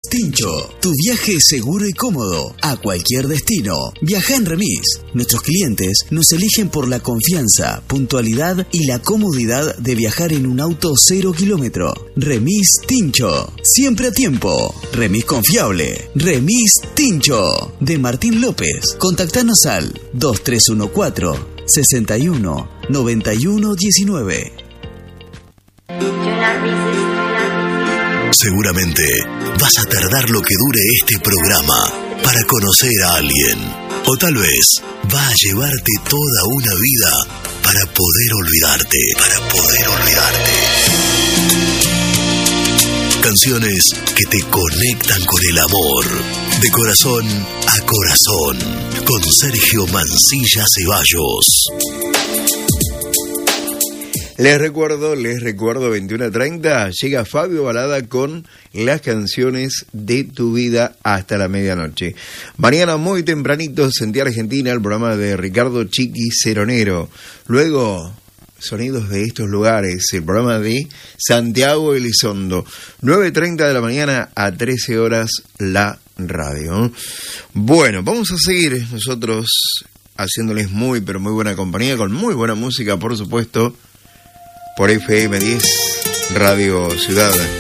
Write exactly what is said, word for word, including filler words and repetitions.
Tincho, tu viaje es seguro y cómodo a cualquier destino. Viaja en Remis. Nuestros clientes nos eligen por la confianza, puntualidad y la comodidad de viajar en un auto cero kilómetro. Remis Tincho, siempre a tiempo. Remis confiable. Remis Tincho, de Martín López. Contactanos al dos tres uno cuatro, sesenta y uno, noventa y uno diecinueve. Seguramente vas a tardar lo que dure este programa para conocer a alguien. O tal vez va a llevarte toda una vida para poder olvidarte, para poder olvidarte. Canciones que te conectan con el amor, de corazón a corazón, con Sergio Mancilla Ceballos. Les recuerdo, les recuerdo, veintiuno treinta, llega Fabio Balada con las canciones de tu vida hasta la medianoche. Mañana muy tempranito, Sentí Argentina, el programa de Ricardo Chiqui Ceronero. Luego, Sonidos de estos lugares, el programa de Santiago Elizondo. nueve treinta de la mañana a trece horas, la radio. Bueno, vamos a seguir nosotros haciéndoles muy, pero muy buena compañía, con muy buena música, por supuesto, por F M diez, Radio Ciudad.